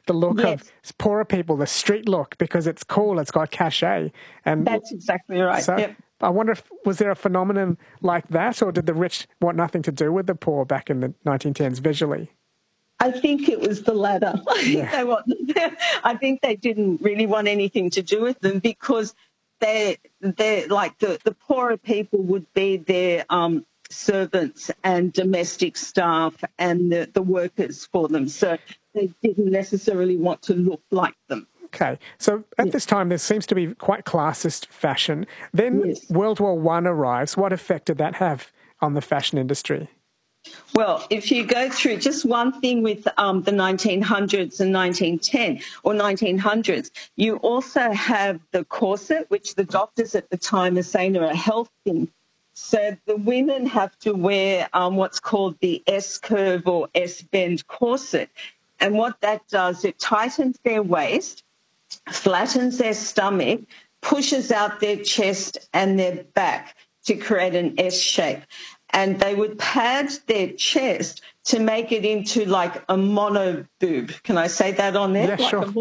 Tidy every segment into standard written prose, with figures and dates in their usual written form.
the look Yes. of poorer people, the street look, because it's cool, it's got cachet. And That's exactly right. so Yep. I wonder if, was there a phenomenon like that, or did the rich want nothing to do with the poor back in the 1910s visually? I think it was the latter. Yeah. I think they didn't really want anything to do with them because they're like the poorer people would be their servants and domestic staff and the workers for them. So they didn't necessarily want to look like them. Okay, so at this time there seems to be quite classist fashion. Then Yes. World War I arrives. What effect did that have on the fashion industry? Well, if you go through just one thing with the 1900s and 1910 or 1900s, you also have the corset, which the doctors at the time are saying are a health thing. So the women have to wear what's called the S-curve or S-bend corset. And what that does, it tightens their waist, flattens their stomach, pushes out their chest and their back to create an S shape. And they would pad their chest to make it into like a mono boob. Can I say that on there? Yeah, sure.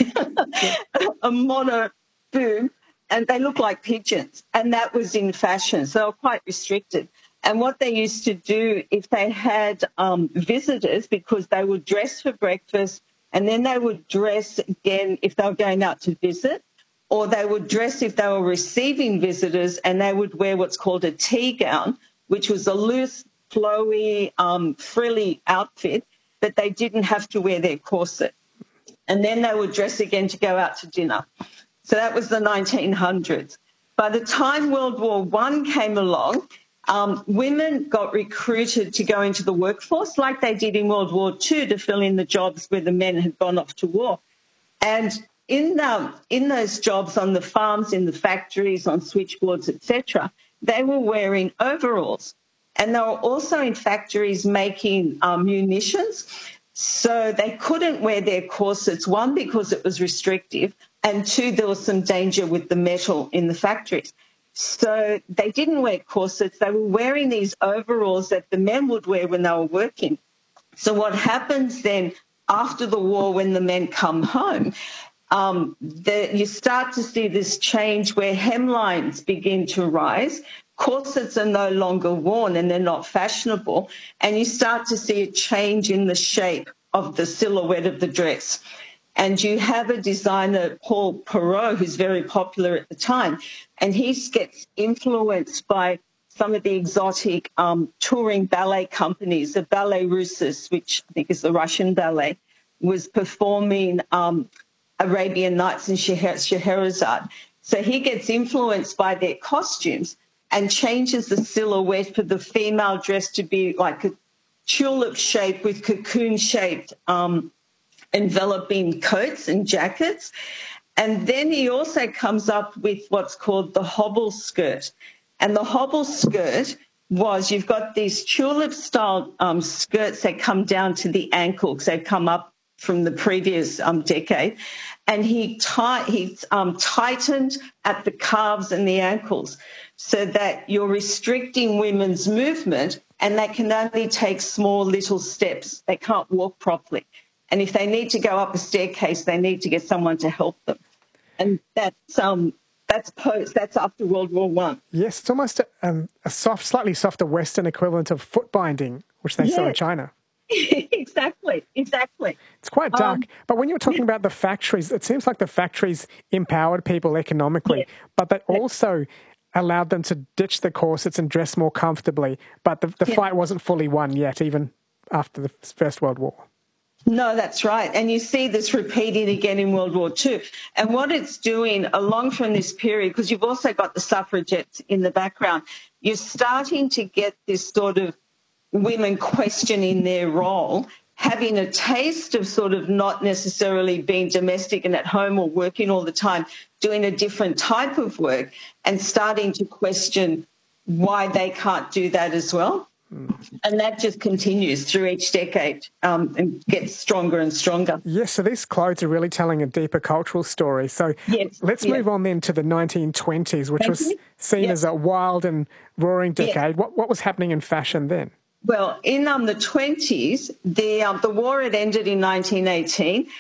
A mono boob. And they look like pigeons. And that was in fashion. So they were quite restricted. And what they used to do if they had visitors, because they would dress for breakfast and then they would dress again if they were going out to visit, or they would dress if they were receiving visitors and they would wear what's called a tea gown, which was a loose, flowy, frilly outfit, but they didn't have to wear their corset. And then they would dress again to go out to dinner. So that was the 1900s. By the time World War I came along, women got recruited to go into the workforce like they did in World War II to fill in the jobs where the men had gone off to war. And in those jobs on the farms, in the factories, on switchboards, etc., they were wearing overalls. And they were also in factories making munitions. So they couldn't wear their corsets, one, because it was restrictive, and two, there was some danger with the metal in the factories. So they didn't wear corsets. They were wearing these overalls that the men would wear when they were working. So what happens then after the war when the men come home, you start to see this change where hemlines begin to rise. Corsets are no longer worn and they're not fashionable. And you start to see a change in the shape of the silhouette of the dress. And you have a designer, Paul Perot, who's very popular at the time, and he gets influenced by some of the exotic touring ballet companies. The Ballet Russes, which I think is the Russian ballet, was performing Arabian Nights and Scheherazade. So he gets influenced by their costumes and changes the silhouette for the female dress to be like a tulip shape with cocoon-shaped enveloping coats and jackets. And then he also comes up with what's called the hobble skirt. And the hobble skirt was, you've got these tulip-style skirts that come down to the ankle because they've come up from the previous decade. And he tightened at the calves and the ankles so that you're restricting women's movement and they can only take small little steps. They can't walk properly. And if they need to go up a staircase, they need to get someone to help them. And that's after World War I. Yes, it's almost a slightly softer Western equivalent of foot binding, which they saw in China. Exactly. It's quite dark. But when you're talking about the factories, it seems like the factories empowered people economically, but they also allowed them to ditch the corsets and dress more comfortably. But the fight wasn't fully won yet, even after the First World War. No, that's right. And you see this repeating again in World War II. And what it's doing along from this period, because you've also got the suffragettes in the background, you're starting to get this sort of women questioning their role, having a taste of sort of not necessarily being domestic and at home or working all the time, doing a different type of work and starting to question why they can't do that as well. And that just continues through each decade and gets stronger and stronger. Yes, so these clothes are really telling a deeper cultural story. So let's move on then to the 1920s, which was seen as a wild and roaring decade. What was happening in fashion then? Well, in the 20s, the war had ended in 1918.